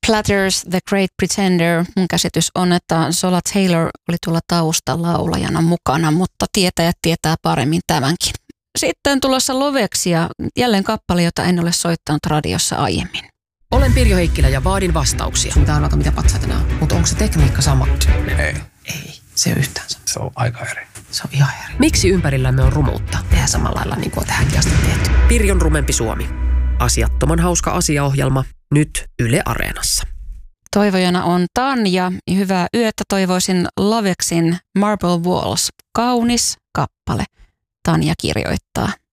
Platters, The Great Pretender. Mun käsitys on, että Sola Taylor oli tuolla taustalaulajana mukana, mutta tietäjät tietää paremmin tämänkin. Sitten tulossa Loveksia, jälleen kappale, jota en ole soittanut radiossa aiemmin. Olen Pirjo Heikkilä ja vaadin vastauksia. Sun pitää arvata, mitä patsaita nämä on. Mutta onko se tekniikka sama? Ei. Ei, se ei ole yhtään sama. Se on aika eri. Se on ihan eri. Miksi ympärillämme on rumuutta? Tehdään samalla lailla niin kuin on tähänkin asti tehty. Pirjon rumempi Suomi. Asiattoman hauska asiaohjelma nyt Yle Areenassa. Toivojana on Tanja. Hyvää yötä toivoisin Loveksin Marble Walls. Kaunis kappale, Tanja kirjoittaa.